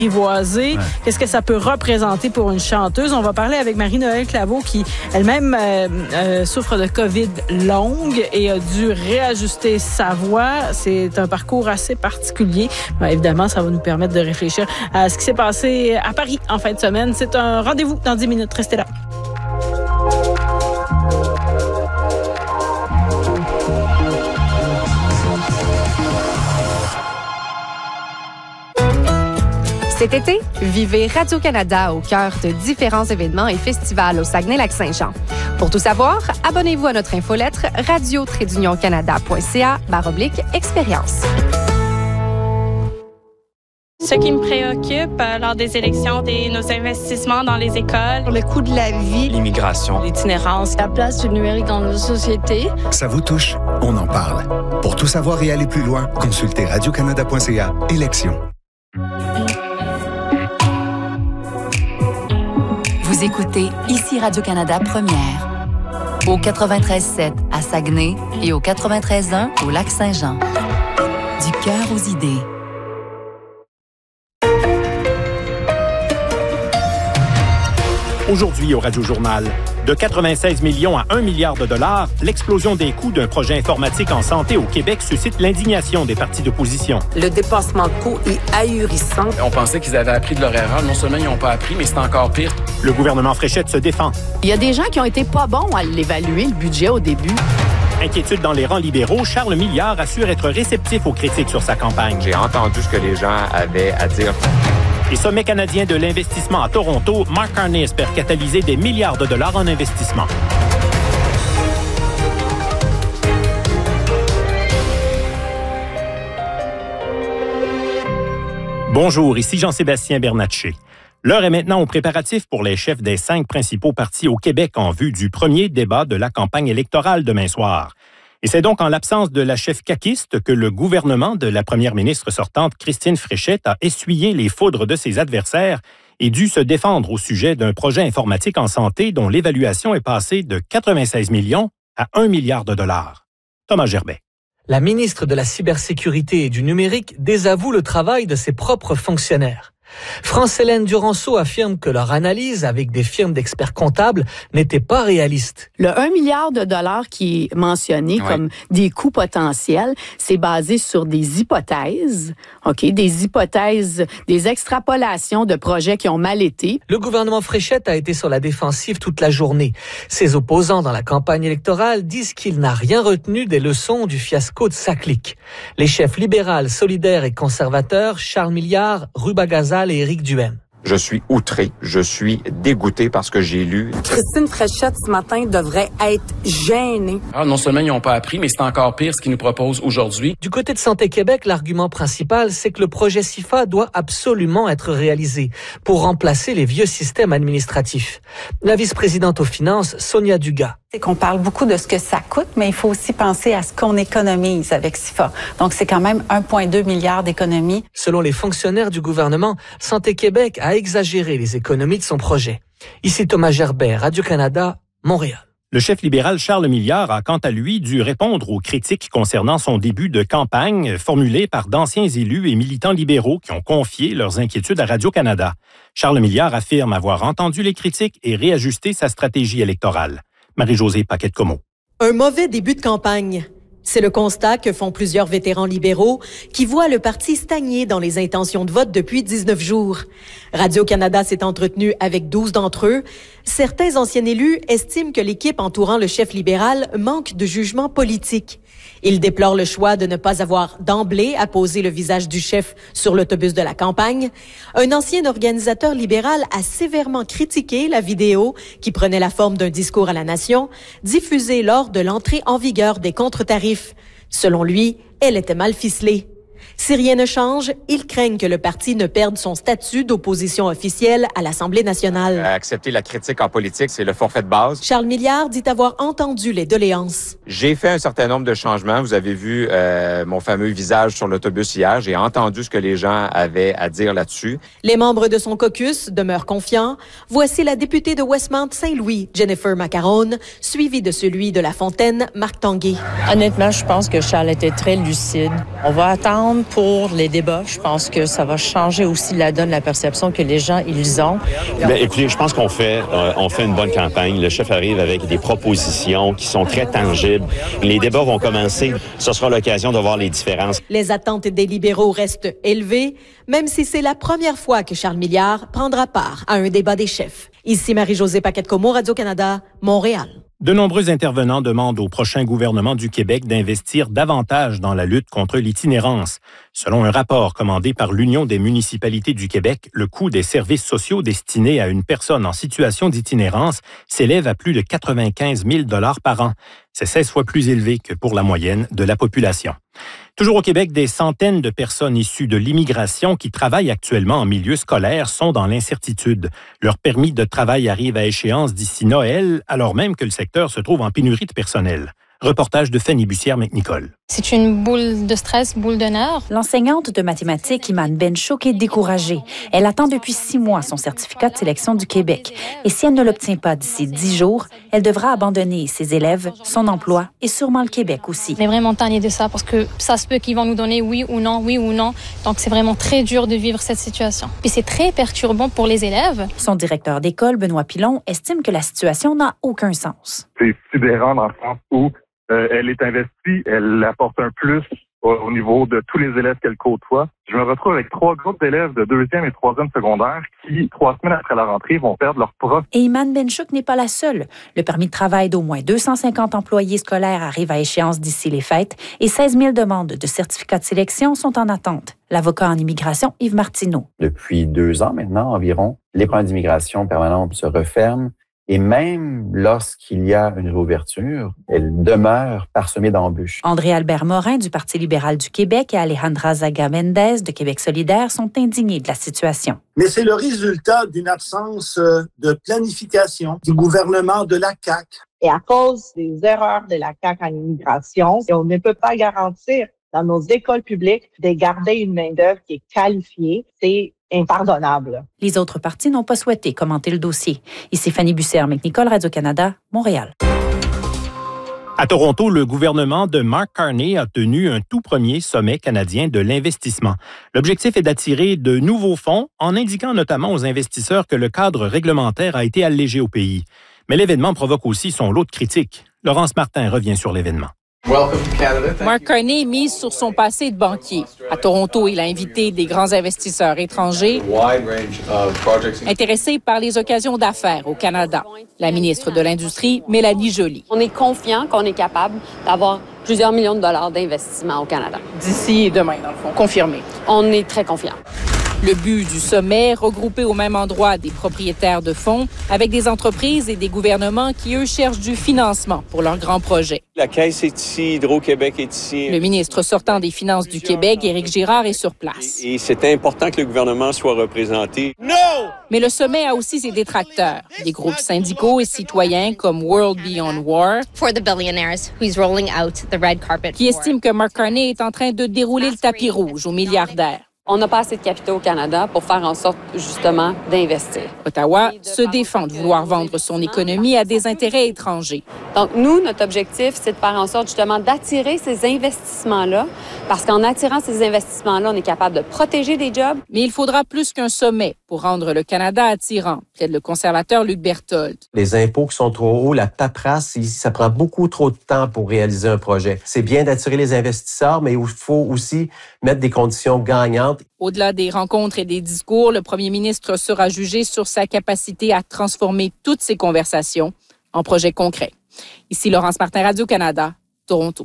apprivoisée. Ouais. Qu'est-ce que ça peut représenter pour une chanteuse? On va parler avec Marie-Noëlle Claveau qui, elle-même, souffre de COVID longue et a dû réajuster sa voix. C'est un parcours assez particulier. Ben, évidemment, ça va nous permettre de réfléchir à ce qui s'est passé à Paris en fin de semaine. C'est un rendez-vous dans 10 minutes. Restez là. Cet été, vivez Radio-Canada au cœur de différents événements et festivals au Saguenay-Lac-Saint-Jean. Pour tout savoir, abonnez-vous à notre infolettre radio-canada.ca/expérience. Ce qui me préoccupe lors des élections, c'est nos investissements dans les écoles, le coût de la vie, l'immigration, l'itinérance, la place du numérique dans nos sociétés. Ça vous touche? On en parle. Pour tout savoir et aller plus loin, consultez radio-canada.ca/élections. Vous écoutez ici Radio-Canada Première, au 93.7 à Saguenay et au 93.1 au Lac-Saint-Jean. Du cœur aux idées. Aujourd'hui au Radio-Journal, de 96 millions à 1 milliard de dollars, l'explosion des coûts d'un projet informatique en santé au Québec suscite l'indignation des partis d'opposition. Le dépassement de coûts est ahurissant. On pensait qu'ils avaient appris de leur erreur. Non seulement ils n'ont pas appris, mais c'est encore pire. Le gouvernement Fréchette se défend. Il y a des gens qui ont été pas bons à l'évaluer, le budget, au début. Inquiétude dans les rangs libéraux, Charles Milliard assure être réceptif aux critiques sur sa campagne. J'ai entendu ce que les gens avaient à dire. Et sommet canadien de l'investissement à Toronto, Mark Carney espère catalyser des milliards de dollars en investissement. Bonjour, ici Jean-Sébastien Bernatchez. L'heure est maintenant aux préparatifs pour les chefs des 5 principaux partis au Québec en vue du premier débat de la campagne électorale demain soir. Et c'est donc en l'absence de la chef caquiste que le gouvernement de la première ministre sortante, Christine Fréchette, a essuyé les foudres de ses adversaires et dû se défendre au sujet d'un projet informatique en santé dont l'évaluation est passée de 96 millions à 1 milliard de dollars. Thomas Gerbet. La ministre de la Cybersécurité et du Numérique désavoue le travail de ses propres fonctionnaires. France-Hélène Duranceau affirme que leur analyse avec des firmes d'experts comptables n'était pas réaliste. Le 1 milliard de dollars qui est mentionné comme des coûts potentiels, c'est basé sur des hypothèses, des hypothèses, des extrapolations de projets qui ont mal été. Le gouvernement Fréchette a été sur la défensive toute la journée. Ses opposants dans la campagne électorale disent qu'il n'a rien retenu des leçons du fiasco de Saclic. Les chefs libéral, solidaires et conservateurs, Charles Milliard, Ruba Gazal et Éric Duhaime. Je suis outré, je suis dégoûté par ce que j'ai lu. Christine Fréchette, ce matin, devrait être gênée. Non seulement ils n'ont pas appris, mais c'est encore pire ce qu'ils nous proposent aujourd'hui. Du côté de Santé Québec, l'argument principal, c'est que le projet CIFA doit absolument être réalisé pour remplacer les vieux systèmes administratifs. La vice-présidente aux finances, Sonia Dugas. C'est qu'on parle beaucoup de ce que ça coûte, mais il faut aussi penser à ce qu'on économise avec CIFA. Donc, c'est quand même 1,2 milliard d'économies. Selon les fonctionnaires du gouvernement, Santé Québec a exagéré les économies de son projet. Ici Thomas Gerbet, Radio-Canada, Montréal. Le chef libéral Charles Milliard a quant à lui dû répondre aux critiques concernant son début de campagne formulées par d'anciens élus et militants libéraux qui ont confié leurs inquiétudes à Radio-Canada. Charles Milliard affirme avoir entendu les critiques et réajusté sa stratégie électorale. Marie-Josée Paquette-Comeau. Un mauvais début de campagne. C'est le constat que font plusieurs vétérans libéraux qui voient le parti stagner dans les intentions de vote depuis 19 jours. Radio-Canada s'est entretenu avec 12 d'entre eux. Certains anciens élus estiment que l'équipe entourant le chef libéral manque de jugement politique. Ils déplorent le choix de ne pas avoir d'emblée apposé le visage du chef sur l'autobus de la campagne. Un ancien organisateur libéral a sévèrement critiqué la vidéo qui prenait la forme d'un discours à la nation, diffusée lors de l'entrée en vigueur des contre-tarifs. Selon lui, elle était mal ficelée. Si rien ne change, ils craignent que le parti ne perde son statut d'opposition officielle à l'Assemblée nationale. Accepter la critique en politique, c'est le forfait de base. Charles Milliard dit avoir entendu les doléances. J'ai fait un certain nombre de changements. Vous avez vu mon fameux visage sur l'autobus hier. J'ai entendu ce que les gens avaient à dire là-dessus. Les membres de son caucus demeurent confiants. Voici la députée de Westmount-Saint-Louis, Jennifer Macarone, suivie de celui de La Fontaine, Marc Tanguay. Honnêtement, je pense que Charles était très lucide. On va attendre pour les débats. Je pense que ça va changer aussi la donne, la perception que les gens, ils ont. Bien, écoutez, je pense qu'on fait une bonne campagne. Le chef arrive avec des propositions qui sont très tangibles. Les débats vont commencer. Ce sera l'occasion de voir les différences. Les attentes des libéraux restent élevées, même si c'est la première fois que Charles Milliard prendra part à un débat des chefs. Ici Marie-Josée Paquette-Comeau, Radio-Canada, Montréal. De nombreux intervenants demandent au prochain gouvernement du Québec d'investir davantage dans la lutte contre l'itinérance. Selon un rapport commandé par l'Union des municipalités du Québec, le coût des services sociaux destinés à une personne en situation d'itinérance s'élève à plus de 95 000 $ par an. C'est 16 fois plus élevé que pour la moyenne de la population. Toujours au Québec, des centaines de personnes issues de l'immigration qui travaillent actuellement en milieu scolaire sont dans l'incertitude. Leur permis de travail arrive à échéance d'ici Noël, alors même que le secteur se trouve en pénurie de personnel. Reportage de Fanny Bussière-McNicol. C'est une boule de stress, boule de nerfs. L'enseignante de mathématiques, Iman Benchouk, est découragée. Elle attend depuis 6 mois son certificat de sélection du Québec. Et si elle ne l'obtient pas d'ici 10 jours, elle devra abandonner ses élèves, son emploi et sûrement le Québec aussi. On est vraiment tanné de ça parce que ça se peut qu'ils vont nous donner oui ou non. Donc, c'est vraiment très dur de vivre cette situation. Puis c'est très perturbant pour les élèves. Son directeur d'école, Benoît Pilon, estime que la situation n'a aucun sens. C'est sidérant dans le sens où elle est investie, elle apporte un plus au niveau de tous les élèves qu'elle côtoie. Je me retrouve avec 3 groupes d'élèves de 2e et 3e secondaire qui, 3 semaines après la rentrée, vont perdre leur prof. Et Iman Benchouk n'est pas la seule. Le permis de travail d'au moins 250 employés scolaires arrive à échéance d'ici les fêtes et 16 000 demandes de certificats de sélection sont en attente. L'avocat en immigration, Yves Martineau. Depuis 2 ans maintenant environ, les programmes d'immigration permanente se referment. Et même lorsqu'il y a une réouverture, elle demeure parsemée d'embûches. André-Albert Morin du Parti libéral du Québec et Alejandra Zaga-Mendez de Québec solidaire sont indignés de la situation. Mais c'est le résultat d'une absence de planification du gouvernement de la CAQ. Et à cause des erreurs de la CAQ en immigration, on ne peut pas garantir dans nos écoles publiques de garder une main-d'œuvre qui est qualifiée. C'est impardonnable. Les autres partis n'ont pas souhaité commenter le dossier. Ici Fanny Bussière-McNicol, Radio-Canada, Montréal. À Toronto, le gouvernement de Mark Carney a tenu un tout premier sommet canadien de l'investissement. L'objectif est d'attirer de nouveaux fonds en indiquant notamment aux investisseurs que le cadre réglementaire a été allégé au pays. Mais l'événement provoque aussi son lot de critiques. Laurence Martin revient sur l'événement. Mark Carney mise sur son passé de banquier. À Toronto, il a invité des grands investisseurs étrangers intéressés par les occasions d'affaires au Canada. La ministre de l'Industrie, Mélanie Joly. On est confiant qu'on est capable d'avoir plusieurs millions de dollars d'investissement au Canada. D'ici et demain, dans le fond, confirmé. On est très confiant. Le but du sommet, regrouper au même endroit des propriétaires de fonds avec des entreprises et des gouvernements qui, eux, cherchent du financement pour leurs grands projets. La Caisse est ici, Hydro-Québec est ici. Le ministre sortant des Finances du Québec, Éric Girard, est sur place. Et c'est important que le gouvernement soit représenté. Non! Mais le sommet a aussi ses détracteurs. Des groupes syndicaux et citoyens comme World Beyond War, For the billionaires who's rolling out the red carpet qui estiment que Mark Carney est en train de dérouler le tapis rouge aux milliardaires. On n'a pas assez de capitaux au Canada pour faire en sorte, justement, d'investir. Ottawa se défend de vouloir vendre son économie à des intérêts étrangers. Donc, nous, notre objectif, c'est de faire en sorte, justement, d'attirer ces investissements-là, parce qu'en attirant ces investissements-là, on est capable de protéger des jobs. Mais il faudra plus qu'un sommet pour rendre le Canada attirant, plaide le conservateur Luc Berthold. Les impôts qui sont trop hauts, la paperasse, ça prend beaucoup trop de temps pour réaliser un projet. C'est bien d'attirer les investisseurs, mais il faut aussi mettre des conditions gagnantes. Au-delà des rencontres et des discours, le premier ministre sera jugé sur sa capacité à transformer toutes ces conversations en projets concrets. Ici Laurence Martin, Radio-Canada, Toronto.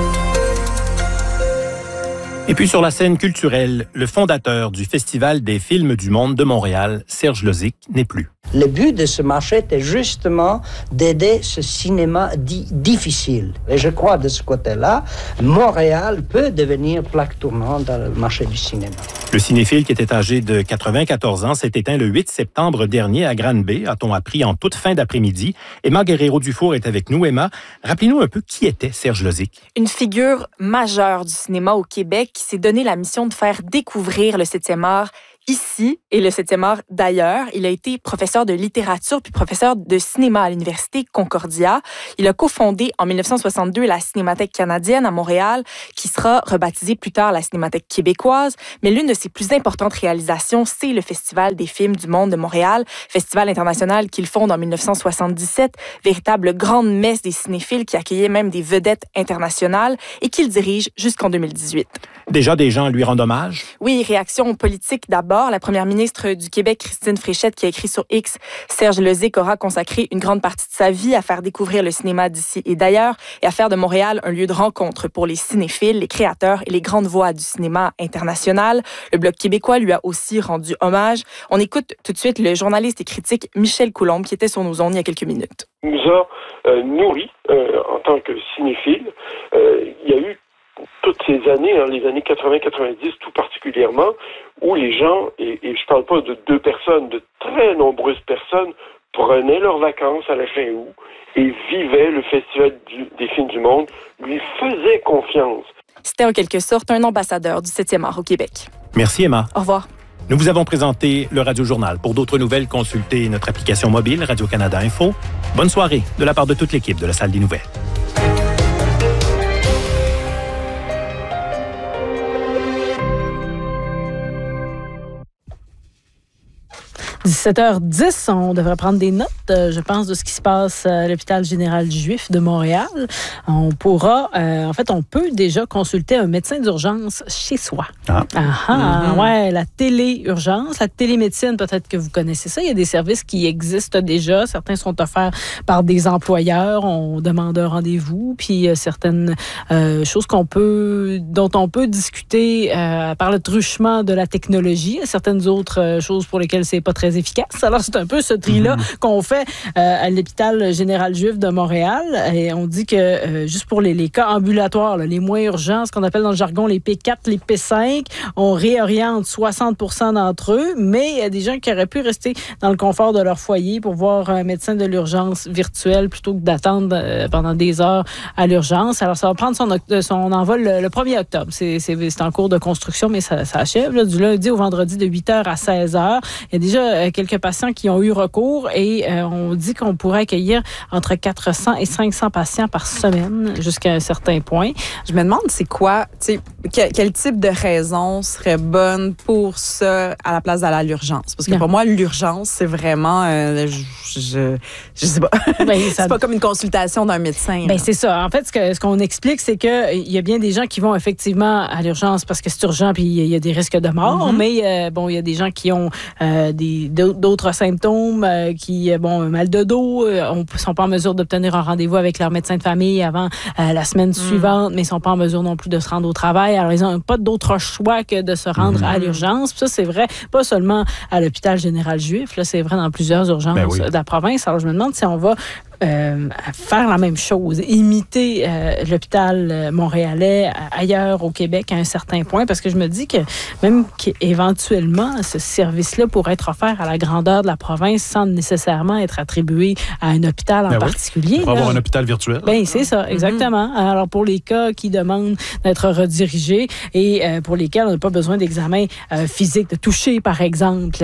Et puis sur la scène culturelle, le fondateur du Festival des films du monde de Montréal, Serge Lozic, n'est plus. Le but de ce marché était justement d'aider ce cinéma dit difficile. Et je crois de ce côté-là, Montréal peut devenir plaque tournante dans le marché du cinéma. Le cinéphile qui était âgé de 94 ans s'est éteint le 8 septembre dernier à Granby, a-t-on appris en toute fin d'après-midi. Emma Guerrero-Dufour est avec nous. Emma, rappelez-nous un peu qui était Serge Lozic. Une figure majeure du cinéma au Québec qui s'est donné la mission de faire découvrir le 7e art, ici et le 7e art d'ailleurs. Il a été professeur de littérature puis professeur de cinéma à l'Université Concordia. Il a cofondé en 1962 la Cinémathèque canadienne à Montréal, qui sera rebaptisée plus tard la Cinémathèque québécoise. Mais l'une de ses plus importantes réalisations, c'est le Festival des films du monde de Montréal, festival international qu'il fonde en 1977, véritable grande messe des cinéphiles qui accueillait même des vedettes internationales et qu'il dirige jusqu'en 2018. Déjà, des gens lui rendent hommage? Oui, réaction politique d'abord. La première ministre du Québec, Christine Fréchette, qui a écrit sur X, Serge Lezic aura consacré une grande partie de sa vie à faire découvrir le cinéma d'ici et d'ailleurs et à faire de Montréal un lieu de rencontre pour les cinéphiles, les créateurs et les grandes voix du cinéma international. Le Bloc québécois lui a aussi rendu hommage. On écoute tout de suite le journaliste et critique Michel Coulombe, qui était sur nos ondes il y a quelques minutes. Il nous a nourris en tant que cinéphile. Il y a eu toutes ces années, les années 80-90 tout particulièrement, où les gens, et je parle pas de 2 personnes, de très nombreuses personnes, prenaient leurs vacances à la fin août et vivaient le Festival des films du monde, lui faisaient confiance. C'était en quelque sorte un ambassadeur du 7e art au Québec. Merci Emma. Au revoir. Nous vous avons présenté le Radio Journal. Pour d'autres nouvelles, consultez notre application mobile Radio-Canada Info. Bonne soirée de la part de toute l'équipe de la Salle des Nouvelles. 17h10, on devrait prendre des notes, je pense, de ce qui se passe à l'hôpital général juif de Montréal. On pourra, on peut déjà consulter un médecin d'urgence chez soi. Ouais, la téléurgence, la télémédecine, peut-être que vous connaissez ça. Il y a des services qui existent déjà. Certains sont offerts par des employeurs. On demande un rendez-vous, puis certaines choses dont on peut discuter par le truchement de la technologie. Certaines autres choses pour lesquelles c'est pas très efficace. Alors, c'est un peu ce tri-là qu'on fait à l'hôpital général juif de Montréal. Et on dit que juste pour les cas ambulatoires, les moins urgents, ce qu'on appelle dans le jargon les P4, les P5, on réoriente 60% d'entre eux, mais il y a des gens qui auraient pu rester dans le confort de leur foyer pour voir un médecin de l'urgence virtuel plutôt que d'attendre pendant des heures à l'urgence. Alors, ça va prendre son envol le 1er octobre. C'est en cours de construction, mais ça achève là, du lundi au vendredi de 8h à 16h. Il y a déjà quelques patients qui ont eu recours et on dit qu'on pourrait accueillir entre 400 et 500 patients par semaine jusqu'à un certain point. Je me demande c'est quoi, quel type de raison serait bonne pour ça à la place d'aller à l'urgence? Parce que pour moi, l'urgence, c'est vraiment, je sais pas, c'est pas comme une consultation d'un médecin. Ben, c'est ça. En fait, ce qu'on explique, c'est qu'il y a bien des gens qui vont effectivement à l'urgence parce que c'est urgent puis il y a des risques de mort, mais il y a des gens qui ont d'autres symptômes, un mal de dos, ne sont pas en mesure d'obtenir un rendez-vous avec leur médecin de famille avant la semaine suivante, mais ne sont pas en mesure non plus de se rendre au travail. Alors, ils n'ont pas d'autre choix que de se rendre à l'urgence. Puis ça, c'est vrai, pas seulement à l'hôpital général juif, là, c'est vrai dans plusieurs urgences de la province. Alors, je me demande si on va faire la même chose, imiter l'hôpital montréalais ailleurs au Québec à un certain point, parce que je me dis que même qu'éventuellement, ce service-là pourrait être offert à la grandeur de la province sans nécessairement être attribué à un hôpital en particulier. Pour avoir un hôpital virtuel. Ben, c'est ça, exactement. Alors, pour les cas qui demandent d'être redirigés et pour lesquels on n'a pas besoin d'examen physique, de toucher, par exemple,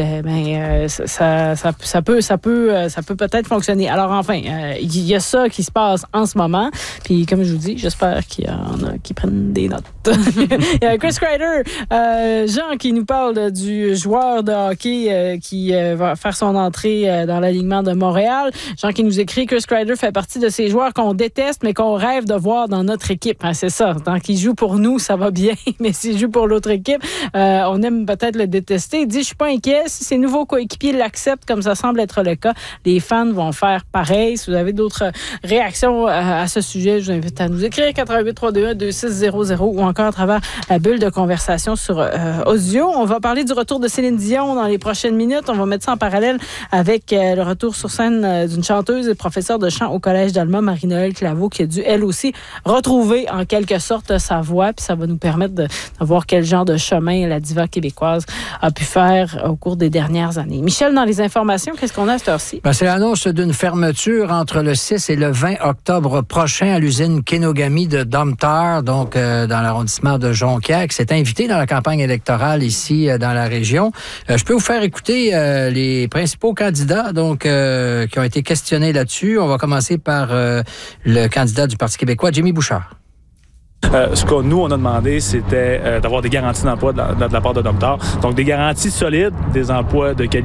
ça peut peut-être fonctionner. Alors, enfin, il y a ça qui se passe en ce moment. Puis, comme je vous dis, j'espère qu'il y en a qui prennent des notes. Il y a Chris Kreider, Jean, qui nous parle du joueur de hockey qui va faire son entrée dans l'alignement de Montréal. Jean qui nous écrit, Chris Kreider fait partie de ces joueurs qu'on déteste, mais qu'on rêve de voir dans notre équipe. Hein, c'est ça. Tant qu'il joue pour nous, ça va bien. Mais s'il joue pour l'autre équipe, on aime peut-être le détester. Il dit, je suis pas inquiet. Si ses nouveaux coéquipiers l'acceptent, comme ça semble être le cas, les fans vont faire pareil. Si vous avez d'autres réactions à ce sujet, je vous invite à nous écrire 88-321-2600 ou encore à travers la bulle de conversation sur audio. On va parler du retour de Céline Dion dans les prochaines minutes. On va mettre ça en parallèle avec le retour sur scène d'une chanteuse et professeure de chant au Collège d'Alma, Marie-Noëlle Claveau, qui a dû, elle aussi, retrouver en quelque sorte sa voix. Puis ça va nous permettre de voir quel genre de chemin la diva québécoise a pu faire au cours des dernières années. Michel, dans les informations, qu'est-ce qu'on a à cette heure-ci? C'est l'annonce d'une fermeture entre le 6 et le 20 octobre prochain à l'usine Kenogami de Domtar, donc dans l'arrondissement de Jonquière, qui s'est invité dans la campagne électorale ici dans la région. Je peux vous faire écouter les principaux candidats donc qui ont été questionnés là-dessus. On va commencer par le candidat du Parti québécois, Jimmy Bouchard. Ce que nous, on a demandé, c'était d'avoir des garanties d'emploi de la part de Domtar. Donc, des garanties solides, des emplois de qualité.